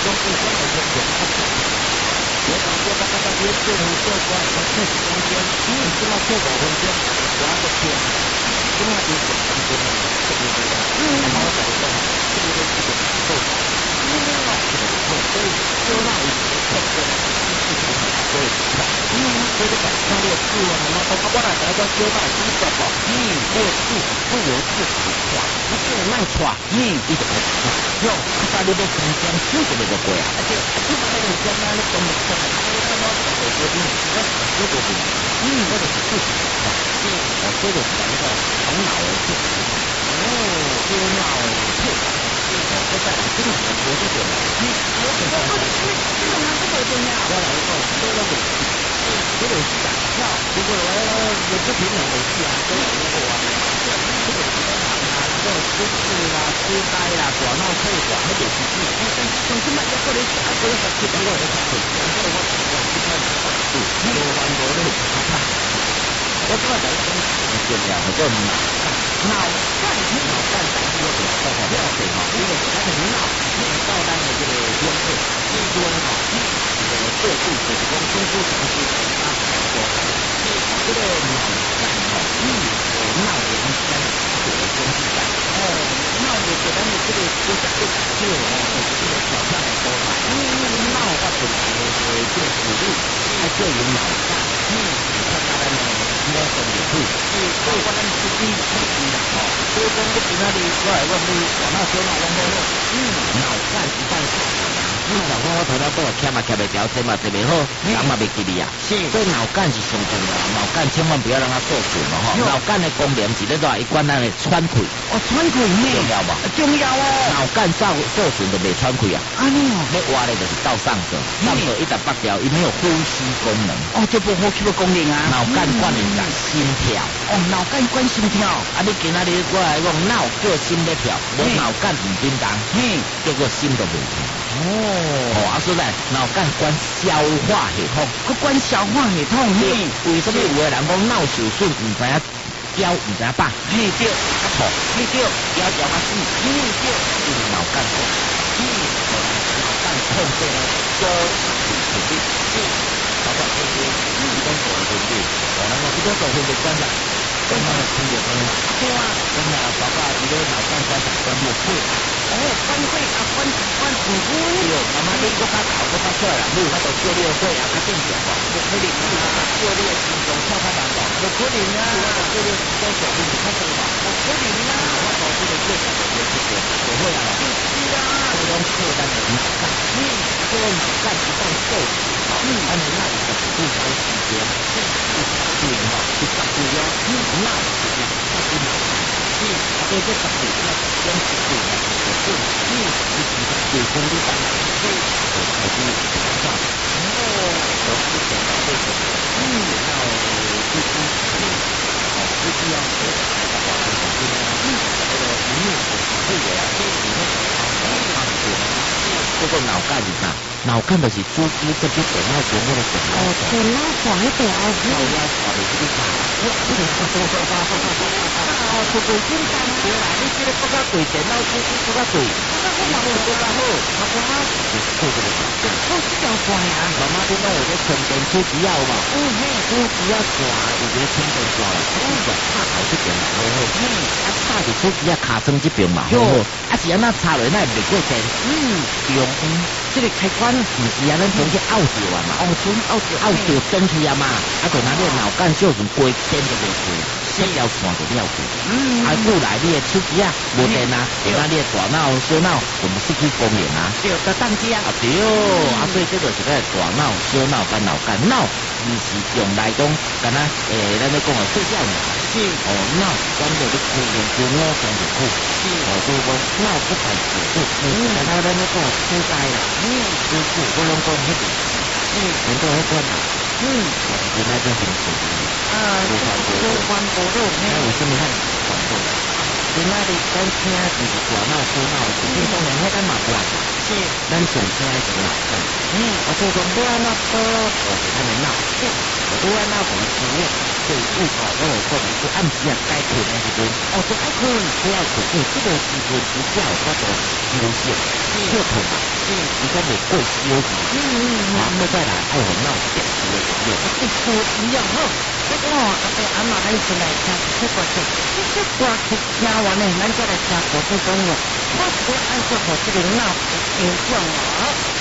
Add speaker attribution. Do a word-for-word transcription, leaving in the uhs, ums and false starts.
Speaker 1: 中一般的人员他不我感觉大家在约政府做出来的确实中间，因为这么做五分钟，我要个天，这么一点时间，这个这个，然后再说，这个这个以后，因为呢，这个以后所以说那一个特色，是从所以看，嗯，所以感受这个自我呢，包括我来大家说到第一个吧，嗯，这个自自由自主化，不是卖错，嗯，一种有，他你要新鲜水就那个贵啊，而且这个那个鲜啊，你懂不懂？我决定要什么结果不？嗯，或者是自己的，嗯，我说的是那个从脑而去，哦，从脑去，我我在这个我这个，你我给他，我这这种还不够重要，我来一个说了个，这个是感跳，如果我我不平衡的是啊，所以如果啊，这个这个平衡啊，这个失智啦、痴呆啦、大脑退化，那个是是，但是嘛，要过来啊，过来说这个我的看法，然后我我去看。有玩过那个卡卡，我主要在讲这个我叫脑脑干是脑干，但是我比较不好了解哈，因为它的脑是到咱的这个边界，最多哈，这个过度就是讲中枢神经啊，我这个脑干哈，嗯，脑的一些这个东西在，哦，脑的给咱的这个国家的这个哦，这个挑战很多嘛，因为脑它本来的这个辅助。它就有脑干，嗯，你看它的那个什么也会，所以所以我们自己自己的哦，所以讲你去那里过来，我们往那说那往那说，嗯，脑干一旦是你想讲我头脑都欠嘛欠袂条，这嘛这袂好，人嘛袂记哩啊，是，所以脑干是上重要，脑干千万不要让它受损了哈，脑干的功能是咧做一关咱的喘气，哦，喘气重要吧？重要哦，脑干受受损就袂喘气啊，啊你哦，要挖的就是到上手，上手一打八条，伊没有呼吸功能哦，这不呼吸的功能啊！脑干管理在心跳哦，脑干管心跳啊！你今仔日过来讲脑叫心在跳，我脑干唔叮当，嘿，叫做心都袂跳哦。哦，啊，所以脑干管消化系统，佮管消化系统，嘿，为什么有的人讲脑受损唔知影胶唔知影饱？嘿对，较错，嘿对，胶胶较死，嘿对，就是脑干管，嘿，脑干控制了多频率，嘿。包括这些一种走的频率，我能够一种走频率观察，观察的听觉分对啊，观察包括一个脑干观察观察会，哦，观会啊，观观子会，有，慢慢你搁较搞搁较出来啦，你有那种做练会啊，较正常吧，不可能啊，做练心中跳较难吧，不可能啊，做练心中走频率较多嘛，不可能啊，我搞这个最小的这个不会啊，是啊，这种客单的脑干，嗯，这个脑干一旦受嗯，按照那里的不同时间，嗯，一年哈，一十五幺，嗯，那就是那是脑干，嗯，啊，所以这十五那跟十五呢，是不，嗯，你其实有功力的，所以我还是想法，哦，我是想到这个，嗯，要自己，嗯，好，自己要学的话，来讲这个，嗯，这个一面我会有啊，这里面啊，我看过，这个脑干是啥？脑干就是猪猪这边电脑前面的电脑哦，电脑转一点哦，脑压转的这个啥？我这个哈哈哈哈哈哈！啊，出过简单对啦，你这个不较对电脑猪猪不较对，那我嘛不不较好，好不好？就是做这个脑干，我是叫转啊，妈妈都讲我在充电出只要嘛，嗯嘿，出只要转，有这个充电转了，嗯，就插头这边嘛，好好，嗯，啊插就出只要卡针这边嘛，好好，啊是安那插落那袂过电，嗯，用这个开关。唔是啊，咱从去拗掉啊嘛，哦，从拗掉拗掉蒸汽啊嘛，啊，就拿你脑干小时过电就袂过，这条线就了过，嗯，啊，后来你的手机啊无电啊，那你的大脑、小脑就失去功能啊，对，就宕机啊，对，啊，所以这个是个大脑、小脑跟脑干，脑唔是用来讲，干那诶，咱咧讲啊睡觉呢，是，哦，脑关着你开眼睛五分就好，是，哦，所以讲脑不排除，嗯，干那咱咧讲痴呆啦。嗯，就是我拢讲迄个，嗯，很多迄个嘛，嗯，原来这很神奇啊，无法无关无路，那有什么看广播？原来你咱听就是大脑、小脑，平常人迄咱嘛管，是，咱上听是脑干，嗯，啊，所以讲你安那多，就是咱的脑，是，你安那讲经验，所以误导我有可能是暗时啊该困的时阵，哦，就爱困，不要困，因为这个时阵比较有法度休息，休困嘛。 嗯，你讲无过时的事，嗯嗯嗯，啊，要再来爱互闹点时的朋友，一说一样好。这个哦，阿伯阿妈咱先来听这歌曲，这歌曲听完呢，咱再来听国际公园，我是要按照我这个闹影响哦。